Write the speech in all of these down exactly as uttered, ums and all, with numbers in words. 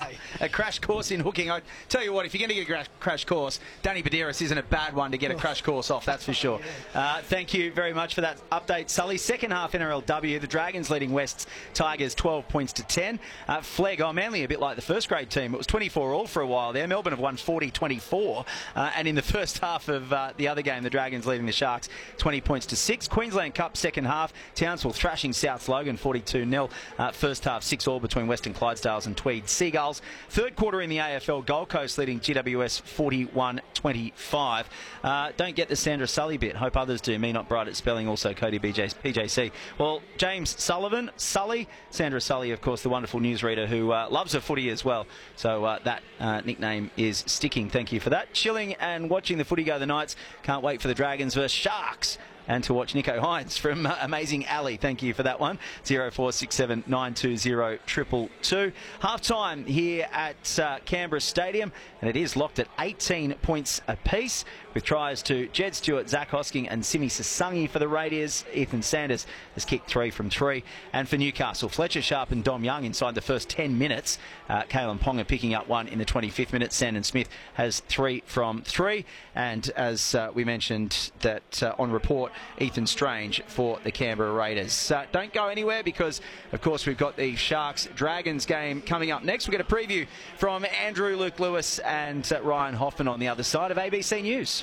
a crash course in hooking. I tell you what, if you're going to get a crash, crash course, Danny Badeiras isn't a bad one to get a crash course off, that's for sure. Uh, thank you very much for that update, Sully. Second half N R L W, the Dragons leading West's Tigers twelve points to ten. Uh, Flegg, oh, Manly a bit like the first grade team. It was twenty-four all for a while there. Melbourne have won forty twenty-four. Uh, and in the first half of uh, the other game, the Dragons leading the Sharks twenty points to six. Queensland Cup second half, Townsville thrashing South Logan forty-two nil. Uh, first half six all between Western Clydesdales and Tweed Seagulls. Third quarter in the A F L, Gold Coast leading G W S forty-one twenty-five. Uh, don't get the Sandra Sully bit. Hope others do. Me not bright at spelling. Also Cody B J, P J C. Well, James Sullivan, Sully, Sandra Sully, of course, the wonderful newsreader who uh, loves her footy as well. So uh, that uh, nickname is sticking. Thank you for that. Chilling and watching the footy go the Knights. Can't wait for the Dragons versus Sharks. And to watch Nico Hines from uh, Amazing Alley. Thank you for that one. zero four six seven nine two zero two two two. Half time here at uh, Canberra Stadium, and it is locked at eighteen points apiece, with tries to Jed Stewart, Zach Hosking and Simi Sasangi for the Raiders. Ethan Sanders has kicked three from three. And for Newcastle, Fletcher Sharp and Dom Young inside the first ten minutes. Uh, Kalen Ponga picking up one in the twenty-fifth minute. Sandon Smith has three from three. And as uh, we mentioned that uh, on report, Ethan Strange for the Canberra Raiders. Uh, don't go anywhere because, of course, we've got the Sharks-Dragons game coming up next. We'll get a preview from Andrew Luke Lewis and uh, Ryan Hoffman on the other side of A B C News.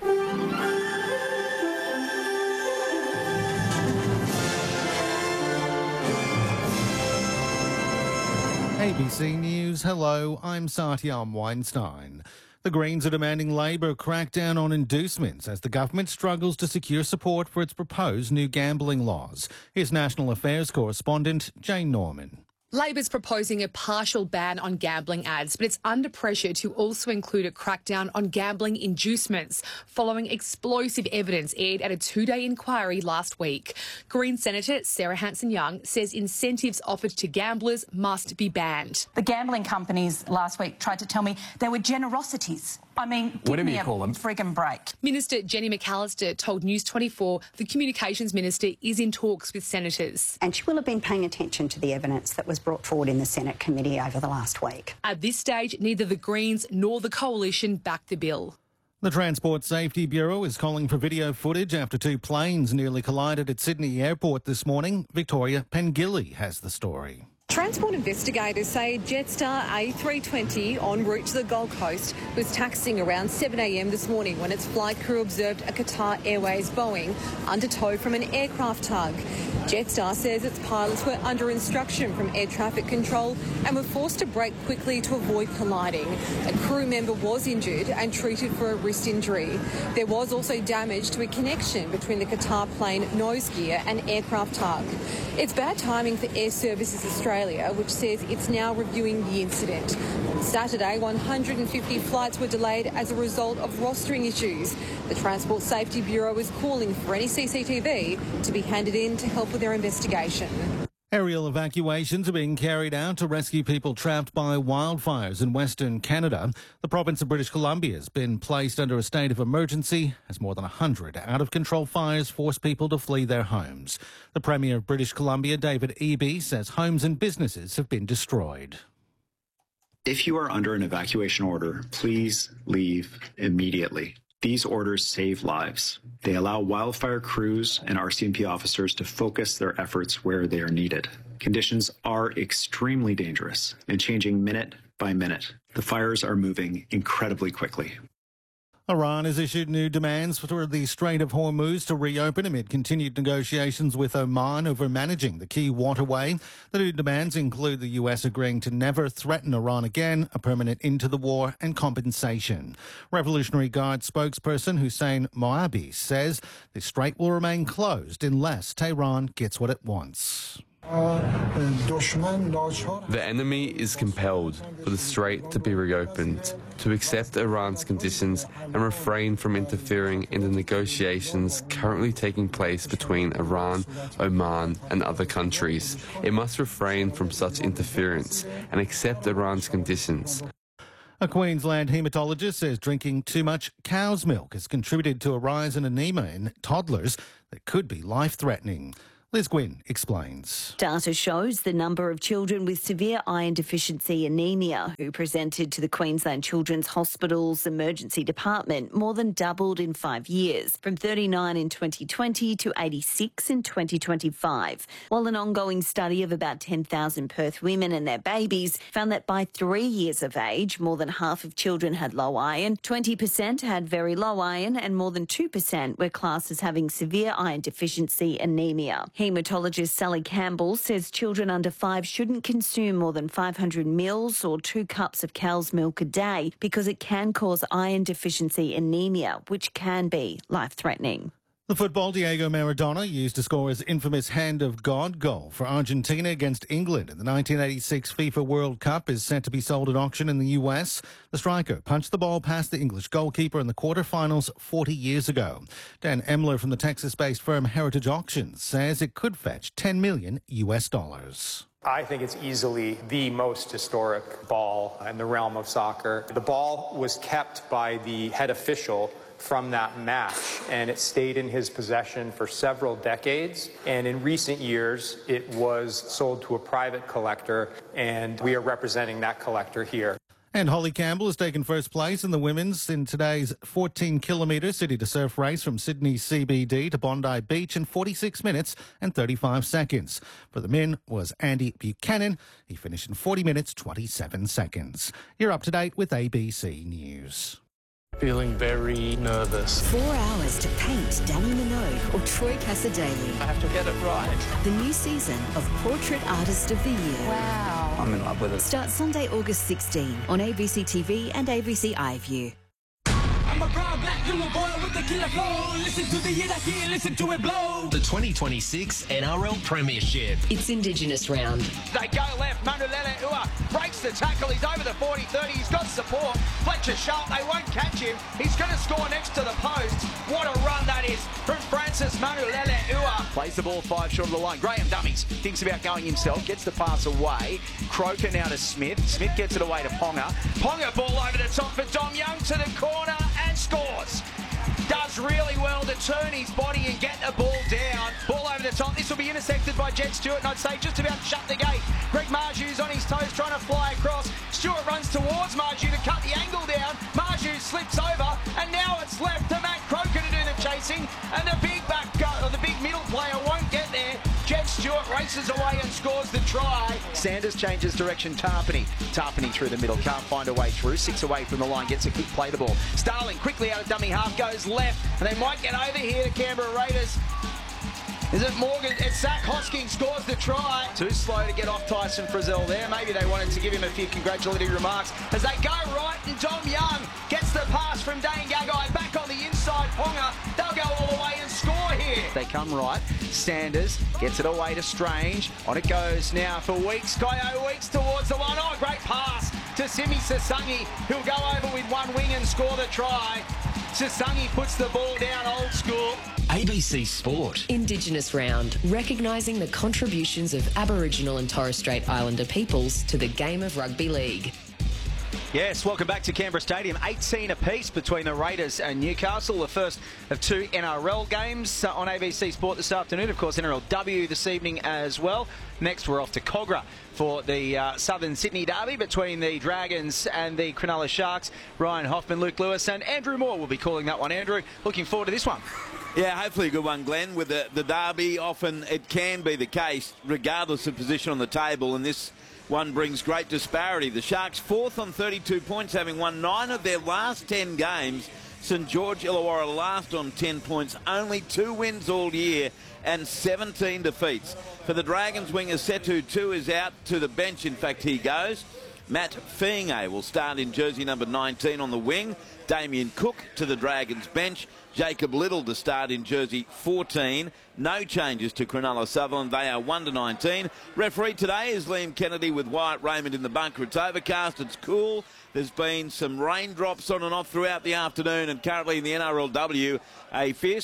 A B C News, hello, I'm Satyam Weinstein. The Greens are demanding Labor crack down on inducements as the government struggles to secure support for its proposed new gambling laws. Here's National Affairs correspondent Jane Norman. Labor's proposing a partial ban on gambling ads, but it's under pressure to also include a crackdown on gambling inducements following explosive evidence aired at a two-day inquiry last week. Green Senator Sarah Hanson-Young says incentives offered to gamblers must be banned. The gambling companies last week tried to tell me there were generosities. I mean, give Whatever me you a call them. friggin' break. Minister Jenny McAllister told News twenty-four the Communications Minister is in talks with senators. And she will have been paying attention to the evidence that was brought forward in the Senate committee over the last week. At this stage, neither the Greens nor the Coalition back the bill. The Transport Safety Bureau is calling for video footage after two planes nearly collided at Sydney Airport this morning. Victoria Pengilly has the story. Transport investigators say Jetstar A three twenty en route to the Gold Coast was taxiing around seven a m this morning when its flight crew observed a Qatar Airways Boeing under tow from an aircraft tug. Jetstar says its pilots were under instruction from air traffic control and were forced to brake quickly to avoid colliding. A crew member was injured and treated for a wrist injury. There was also damage to a connection between the Qatar plane nose gear and aircraft tug. It's bad timing for Air Services Australia, which says it's now reviewing the incident. On Saturday, one hundred fifty flights were delayed as a result of rostering issues. The Transport Safety Bureau is calling for any C C T V to be handed in to help with their investigation. Aerial evacuations are being carried out to rescue people trapped by wildfires in Western Canada. The province of British Columbia has been placed under a state of emergency as more than one hundred out-of-control fires force people to flee their homes. The Premier of British Columbia, David Eby, says homes and businesses have been destroyed. If you are under an evacuation order, please leave immediately. These orders save lives. They allow wildfire crews and R C M P officers to focus their efforts where they are needed. Conditions are extremely dangerous and changing minute by minute. The fires are moving incredibly quickly. Iran has issued new demands for the Strait of Hormuz to reopen amid continued negotiations with Oman over managing the key waterway. The new demands include the U S agreeing to never threaten Iran again, a permanent end to the war and compensation. Revolutionary Guard spokesperson Hussein Moabi says the strait will remain closed unless Tehran gets what it wants. The enemy is compelled for the strait to be reopened, to accept Iran's conditions and refrain from interfering in the negotiations currently taking place between Iran, Oman and other countries. It must refrain from such interference and accept Iran's conditions. A Queensland haematologist says drinking too much cow's milk has contributed to a rise in anemia in toddlers that could be life-threatening. Liz Gwynn explains. Data shows the number of children with severe iron deficiency anemia who presented to the Queensland Children's Hospital's emergency department more than doubled in five years, from thirty-nine in twenty twenty to eighty-six in twenty twenty-five, while an ongoing study of about ten thousand Perth women and their babies found that by three years of age, more than half of children had low iron, twenty percent had very low iron, and more than two percent were classed as having severe iron deficiency anemia. Haematologist Sally Campbell says children under five shouldn't consume more than five hundred mils or two cups of cow's milk a day because it can cause iron deficiency anemia, which can be life-threatening. The football, Diego Maradona used to score his infamous Hand of God goal for Argentina against England in the nineteen eighty-six FIFA World Cup is set to be sold at auction in the U S. The striker punched the ball past the English goalkeeper in the quarterfinals forty years ago. Dan Emler from the Texas-based firm Heritage Auctions says it could fetch ten million U S dollars. I think it's easily the most historic ball in the realm of soccer. The ball was kept by the head official from that match, and it stayed in his possession for several decades. And in recent years, it was sold to a private collector, and we are representing that collector here. And Holly Campbell has taken first place in the women's in today's fourteen kilometre City to Surf race from Sydney C B D to Bondi Beach in forty-six minutes and thirty-five seconds. For the men was Andy Buchanan. He finished in forty minutes, twenty-seven seconds. You're up to date with A B C News. Feeling very nervous. Four hours to paint Danny Minogue or Troy Casadei. I have to get it right. The new season of Portrait Artist of the Year. Wow. I'm in love with it. Starts Sunday, August sixteenth on A B C T V and A B C iView. I'm a proud black little boy with a killer flow. Listen to the hit I hear, listen to it blow. The twenty twenty-six N R L Premiership. It's Indigenous round. They go left. Manulele Ua breaks the tackle. He's over the forty thirty. He's got support. Fletcher Sharp, they won't catch him. He's going to score next to the post. What a run that is from Francis Manulele Ua. Plays the ball five short of the line. Graham dummies. Thinks about going himself. Gets the pass away. Croker now to Smith. Smith gets it away to Ponga. Ponga ball over the top for Dom Young to the corner and scores. Does really well to turn his body and get the ball down. Ball over the top. This will be intersected by Jed Stewart, and I'd say just about shut the gate. Greg Marju's on his toes trying to fly across. Stewart runs towards Marju to cut the angle down. Marju slips over, and now it's left to Matt Croker to do the chasing, and the big back go, or the big middle player won't get there. Jed Stewart races away and scores the try. Sanders changes direction. Tarpany. Tarpany through the middle. Can't find a way through. Six away from the line. Gets a quick play the ball. Starling quickly out of dummy half. Goes left. And they might get over here to Canberra Raiders. Is it Morgan? It's Zach Hosking scores the try. Too slow to get off Tyson Frizzell there. Maybe they wanted to give him a few congratulatory remarks as they go right, and Dom Young gets the pass from Dane Gagai back on the inside. Ponga, they'll go all the way and score here. They come right. Sanders gets it away to Strange. On it goes now for Weeks. Kyo Weeks towards the line. Oh, great pass to Simi Sasangi, who'll go over with one wing and score the try. Sasangi puts the ball down old school. A B C Sport. Indigenous round, recognising the contributions of Aboriginal and Torres Strait Islander peoples to the game of rugby league. Yes, welcome back to Canberra Stadium. eighteen apiece between the Raiders and Newcastle. The first of two N R L games uh, on A B C Sport this afternoon. Of course, N R L W this evening as well. Next, we're off to Cogra for the uh, Southern Sydney derby between the Dragons and the Cronulla Sharks. Ryan Hoffman, Luke Lewis and Andrew Moore will be calling that one. Andrew, looking forward to this one. Yeah, hopefully a good one, Glenn. With the, the derby, often it can be the case, regardless of position on the table, and this one brings great disparity. The Sharks fourth on thirty-two points, having won nine of their last ten games. St George Illawarra last on ten points, only two wins all year and seventeen defeats. For the Dragons, winger Setu Tu is out to the bench. In fact, he goes. Matt Fiinge will start in jersey number nineteen on the wing. Damien Cook to the Dragons bench. Jacob Little to start in jersey fourteen. No changes to Cronulla Sutherland. They are one to nineteen. Referee today is Liam Kennedy with Wyatt Raymond in the bunker. It's overcast. It's cool. There's been some raindrops on and off throughout the afternoon, and currently in the N R L W, a fiercely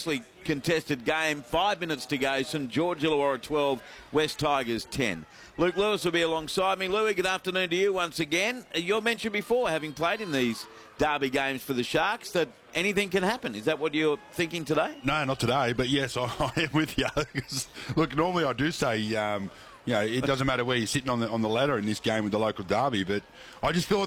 contested game. Five minutes to go. St George Illawarra twelve, West Tigers ten. Luke Lewis will be alongside me. Louis, good afternoon to you once again. You mentioned before, having played in these derby games for the Sharks, that anything can happen. Is that what you're thinking today? No, not today, but yes, I, I am with you. Look, normally I do say, um, you know, it doesn't matter where you're sitting on the on the ladder in this game with the local derby, but I just feel